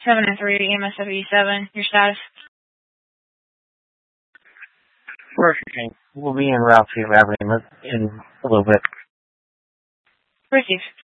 793 MSW 7. Your status? Working. We'll be en route to Abilene in a little bit. Received.